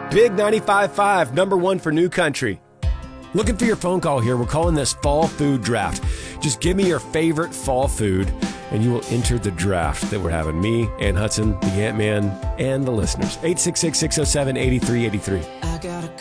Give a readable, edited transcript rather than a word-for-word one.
Big 95.5, number one for New Country. Looking for your phone call here. We're calling this Fall Food Draft. Just give me your favorite fall food, and you will enter the draft that we're having. Me, Ann Hudson, the Ant-Man, and the listeners. 866-607-8383.